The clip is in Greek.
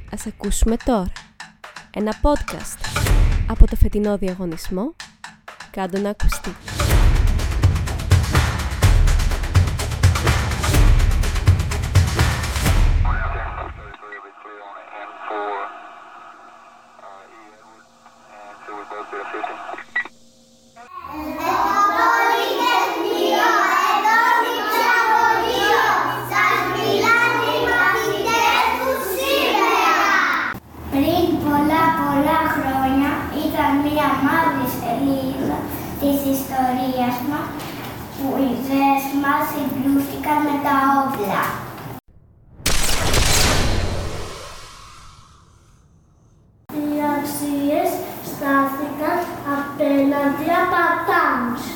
Ας ακούσουμε τώρα ένα podcast από το φετινό διαγωνισμό «Κάντο να ακουστεί». Πολλά χρόνια ήταν μία μαύρη σελίδα της ιστορίας μας που οι ιδέες μας συγκρούστηκαν με τα όπλα. Οι αξίες στάθηκαν απέναντι απατάνους.